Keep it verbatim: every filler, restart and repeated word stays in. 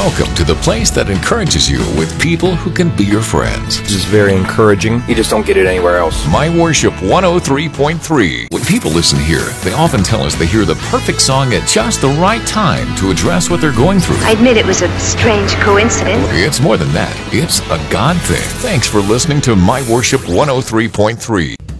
Welcome to the place that encourages you with people who can be your friends. This is very encouraging. You just don't get it anywhere else. My Worship one oh three point three. When people listen here, they often tell us they hear the perfect song at just the right time to address what they're going through. I admit it was a strange coincidence. It's more than that. It's a God thing. Thanks for listening to My Worship one oh three point three.